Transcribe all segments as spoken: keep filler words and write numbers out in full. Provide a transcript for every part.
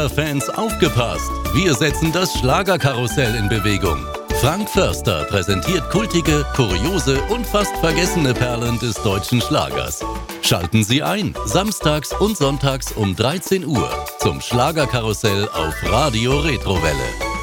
Fans aufgepasst! Wir setzen das Schlagerkarussell in Bewegung. Frank Förster präsentiert kultige, kuriose und fast vergessene Perlen des deutschen Schlagers. Schalten Sie ein, samstags und sonntags um dreizehn Uhr zum Schlagerkarussell auf Radio Retrowelle.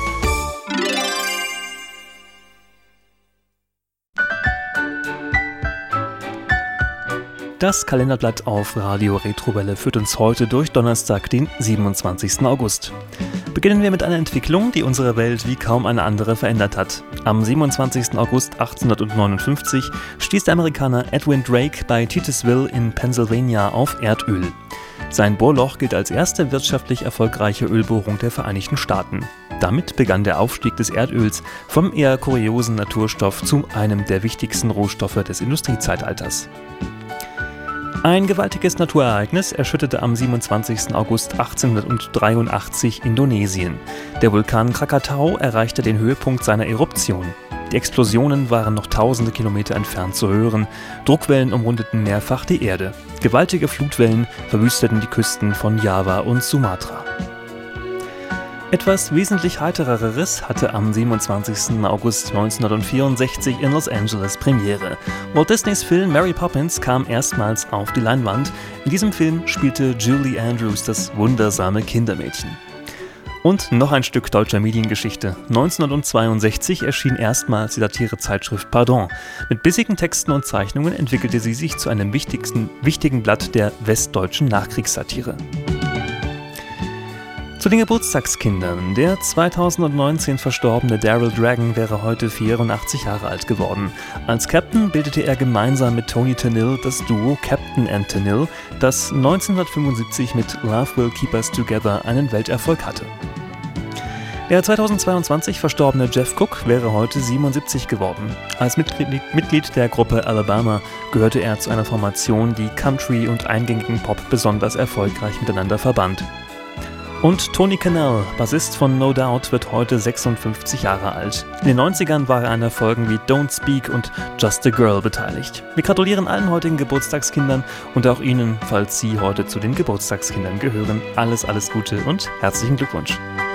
Das Kalenderblatt auf Radio Retrowelle führt uns heute durch Donnerstag, den siebenundzwanzigsten August. Beginnen wir mit einer Entwicklung, die unsere Welt wie kaum eine andere verändert hat. Am siebenundzwanzigsten August achtzehnhundertneunundfünfzig stieß der Amerikaner Edwin Drake bei Titusville in Pennsylvania auf Erdöl. Sein Bohrloch gilt als erste wirtschaftlich erfolgreiche Ölbohrung der Vereinigten Staaten. Damit begann der Aufstieg des Erdöls vom eher kuriosen Naturstoff zu einem der wichtigsten Rohstoffe des Industriezeitalters. Ein gewaltiges Naturereignis erschütterte am siebenundzwanzigsten August achtzehnhundertdreiundachtzig Indonesien. Der Vulkan Krakatau erreichte den Höhepunkt seiner Eruption. Die Explosionen waren noch tausende Kilometer entfernt zu hören. Druckwellen umrundeten mehrfach die Erde. Gewaltige Flutwellen verwüsteten die Küsten von Java und Sumatra. Etwas wesentlich Heitereres hatte am siebenundzwanzigsten August neunzehnhundertvierundsechzig in Los Angeles Premiere. Walt Disneys Film Mary Poppins kam erstmals auf die Leinwand. In diesem Film spielte Julie Andrews das wundersame Kindermädchen. Und noch ein Stück deutscher Mediengeschichte. neunzehnhundertzweiundsechzig erschien erstmals die Satirezeitschrift Pardon. Mit bissigen Texten und Zeichnungen entwickelte sie sich zu einem wichtigsten, wichtigen Blatt der westdeutschen Nachkriegssatire. Zu den Geburtstagskindern. Der zweitausendneunzehn verstorbene Daryl Dragon wäre heute vierundachtzig Jahre alt geworden. Als Captain bildete er gemeinsam mit Tony Tennille das Duo Captain and Tennille, das neunzehnhundertfünfundsiebzig mit Love Will Keep Us Together einen Welterfolg hatte. Der zweitausendzweiundzwanzig verstorbene Jeff Cook wäre heute siebenundsiebzig geworden. Als Mitglied der Gruppe Alabama gehörte er zu einer Formation, die Country und eingängigen Pop besonders erfolgreich miteinander verband. Und Tony Kanal, Bassist von No Doubt, wird heute sechsundfünfzig Jahre alt. In den neunzigern war er an Erfolgen wie Don't Speak und Just a Girl beteiligt. Wir gratulieren allen heutigen Geburtstagskindern und auch Ihnen, falls Sie heute zu den Geburtstagskindern gehören. Alles, alles Gute und herzlichen Glückwunsch.